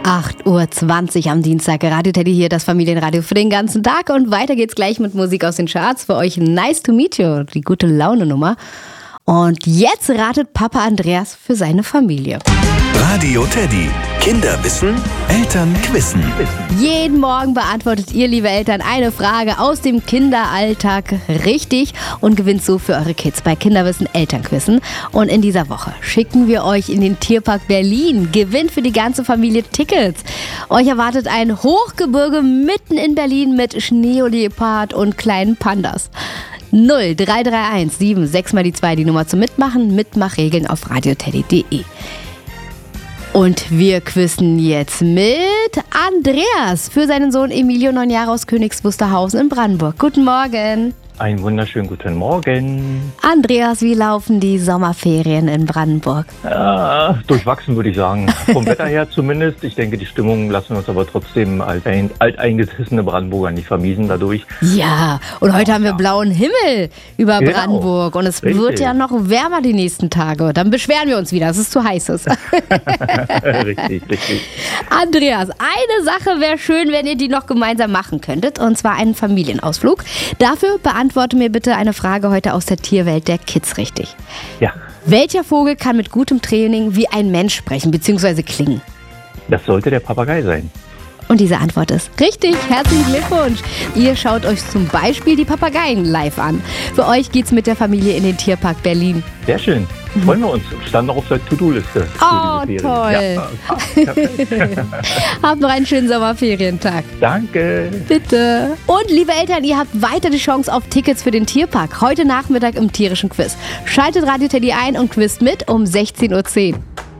8:20 Uhr am Dienstag. Radio Teddy hier, das Familienradio für den ganzen Tag. Und weiter geht's gleich mit Musik aus den Charts. Für euch Nice to Meet You, die gute Laune-Nummer. Und jetzt ratet Papa Andreas für seine Familie. Radio Teddy. Kinder wissen, Eltern quizzen. Jeden Morgen beantwortet ihr, liebe Eltern, eine Frage aus dem Kinderalltag richtig und gewinnt so für eure Kids bei Kinderwissen Elternquizzen. Und in dieser Woche schicken wir euch in den Tierpark Berlin. Gewinnt für die ganze Familie Tickets. Euch erwartet ein Hochgebirge mitten in Berlin mit Schneeleopard und kleinen Pandas. 0331 76 mal die 2, die Nummer zum Mitmachen. Mitmachregeln auf radioteddy.de. Und wir quizzen jetzt mit Andreas für seinen Sohn Emilio, 9 Jahre, aus Königs Wusterhausen in Brandenburg. Guten Morgen. Einen wunderschönen guten Morgen. Andreas, wie laufen die Sommerferien in Brandenburg? Durchwachsen, würde ich sagen. Vom Wetter her zumindest. Ich denke, die Stimmung lassen wir uns aber trotzdem als alteingesessene Brandenburger nicht vermiesen dadurch. Ja, und heute haben wir blauen Himmel über Genau. Brandenburg. Und es wird ja noch wärmer die nächsten Tage. Dann beschweren wir uns wieder, dass es zu heiß ist. Richtig. Andreas, eine Sache wäre schön, wenn ihr die noch gemeinsam machen könntet. Und zwar einen Familienausflug. Dafür beantworte mir bitte eine Frage heute aus der Tierwelt der Kids richtig. Ja, Welcher Vogel kann mit gutem Training wie ein Mensch sprechen bzw. klingen? das sollte der Papagei sein. Und diese Antwort ist richtig. Herzlichen Glückwunsch. Ihr schaut euch zum Beispiel die Papageien live an. Für euch geht's mit der Familie in den Tierpark Berlin. Sehr schön. Freuen wir uns. Stand noch auf der To-Do-Liste. Oh, für diese toll. Ferien. Ja, perfekt. Habt noch einen schönen Sommerferientag. Danke. Bitte. Und liebe Eltern, ihr habt weiter die Chance auf Tickets für den Tierpark. Heute Nachmittag im tierischen Quiz. Schaltet Radio Teddy ein und quizt mit um 16:10 Uhr.